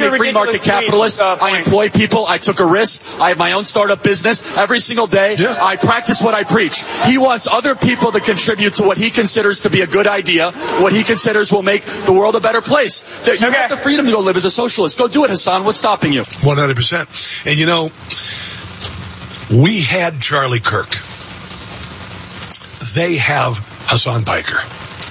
a free market capitalist. I employ people. I took a risk. I have my own startup business every single day. Yeah. I practice what I preach. He wants other people to contribute to what he considers to be a good idea, what he considers will make the world a better place. You have the freedom to go live as a socialist. Go do it, Hassan. What's stopping you? 100%. And you know, we had Charlie Kirk. They have Hassan Piker.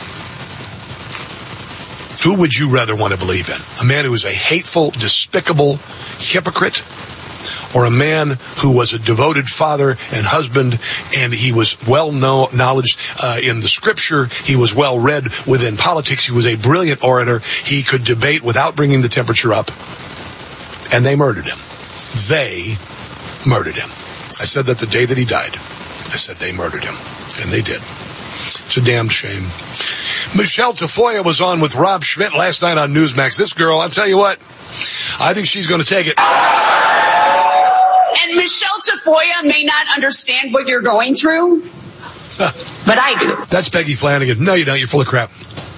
Who would you rather want to believe in? A man who is a hateful, despicable hypocrite, or a man who was a devoted father and husband, and he was well knowledge in the scripture. He was well read within politics. He was a brilliant orator. He could debate without bringing the temperature up. And they murdered him. They murdered him. I said that the day that he died. I said they murdered him. And they did. It's a damned shame. Michelle Tafoya was on with Rob Schmidt last night on Newsmax. This girl, I'll tell you what, I think she's going to take it. And Michelle Tafoya may not understand what you're going through, but I do. That's Peggy Flanagan. No, you don't. You're full of crap.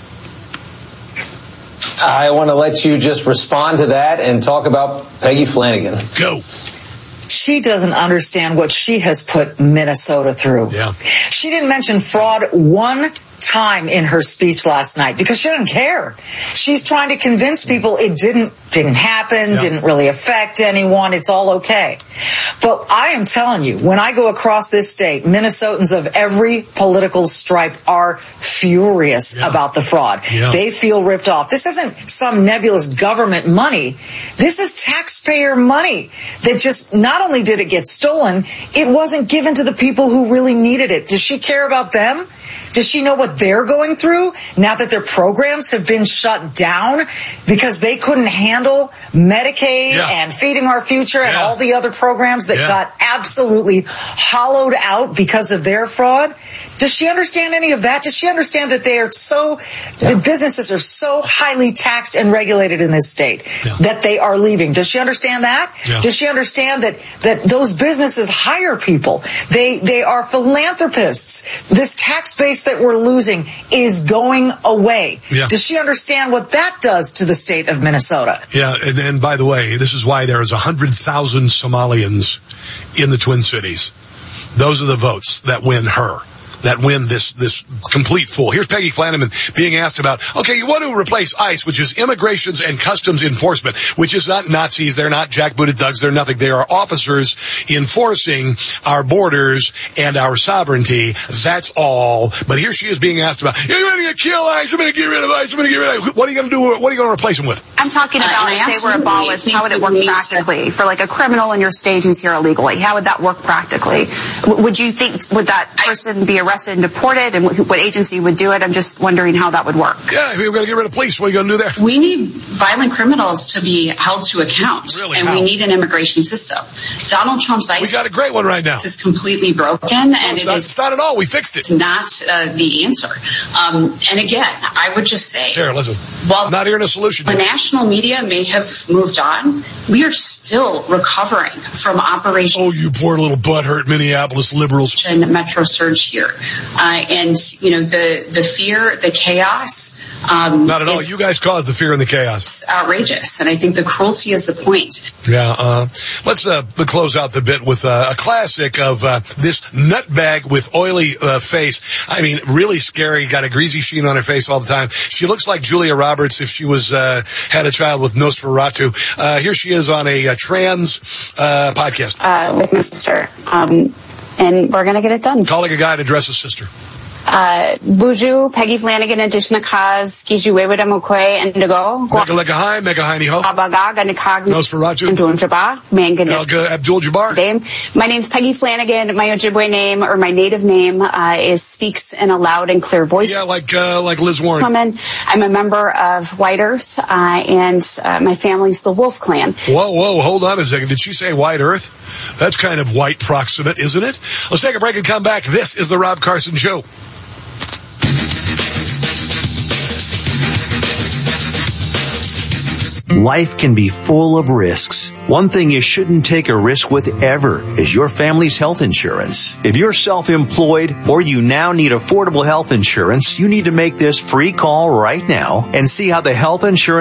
I want to let you just respond to that and talk about Peggy Flanagan. Go. She doesn't understand what she has put Minnesota through. Yeah. She didn't mention fraud one time in her speech last night because she doesn't care. She's trying to convince people it didn't happen, didn't really affect anyone. It's all okay. But I am telling you, when I go across this state, Minnesotans of every political stripe are furious about the fraud. Yeah. They feel ripped off. This isn't some nebulous government money. This is taxpayer money that just not only did it get stolen, it wasn't given to the people who really needed it. Does she care about them? Does she know what they're going through now that their programs have been shut down because they couldn't handle Medicaid and Feeding Our Future and all the other programs that got absolutely hollowed out because of their fraud? Does she understand any of that? Does she understand that the businesses are so highly taxed and regulated in this state that they are leaving? Does she understand that? Yeah. Does she understand that those businesses hire people? They are philanthropists. This tax base that we're losing is going away. Yeah. Does she understand what that does to the state of Minnesota? Yeah, and by the way, this is why there is 100,000 Somalians in the Twin Cities. Those are the votes that win her. That win this complete fool. Here's Peggy Flanagan being asked about, okay, you want to replace ICE, which is Immigrations and Customs Enforcement, which is not Nazis, they're not jackbooted thugs, they're nothing. They are officers enforcing our borders and our sovereignty. That's all. But here she is being asked about, you're going to kill ICE, I'm going to get rid of ICE, I'm going to get rid of ICE. What are you going to do? What are you going to replace them with? I'm talking about if they were abolished, how would it work practically? For like a criminal in your state who's here illegally, how would that work practically? Would you think, would that person be arrested and deported, and what agency would do it? I'm just wondering how that would work. Yeah, we're going to get rid of police. What are you going to do there? We need violent criminals to be held to account, we need an immigration system. Donald Trump's ICE, we got a great one right now. Is completely broken, and it's not at all. We fixed it. It's not the answer. And again, I would just say, here, listen. While I'm not hearing a solution. The national media may have moved on, we are still recovering from Operation. Oh, you poor little butthurt Minneapolis liberals. And Metro Surge here. And, the fear, the chaos. Not at all. You guys caused the fear and the chaos. It's outrageous. And I think the cruelty is the point. Yeah. Let's close out the bit with a classic of this nutbag with oily face. I mean, really scary. Got a greasy sheen on her face all the time. She looks like Julia Roberts if she was had a child with Nosferatu. Here she is on a trans podcast. With my sister. And we're going to get it done. Calling a guy to dress a sister. Buju, Peggy Flanagan, Adishna Kaz, Kiju Wewadamukwe, and Dago. Megalekahai, Megahai Ho. Abaga, Ganikag, Nosferatu. Jabba, Alga Abdul Jabbar. My name's Peggy Flanagan. My Ojibwe name, or my native name, is Speaks in a Loud and Clear Voice. Yeah, like Liz Warren. I'm a member of White Earth, and my family's the Wolf Clan. Whoa, hold on a second. Did she say White Earth? That's kind of white proximate, isn't it? Let's take a break and come back. This is the Rob Carson Show. Life can be full of risks. One thing you shouldn't take a risk with ever is your family's health insurance. If you're self-employed or you now need affordable health insurance, you need to make this free call right now and see how the health insurance